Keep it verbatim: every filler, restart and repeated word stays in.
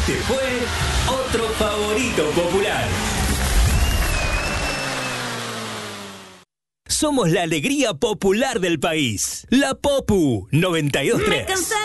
Este fue otro favorito popular. Somos la alegría popular del país. La Popu noventa y dos punto tres.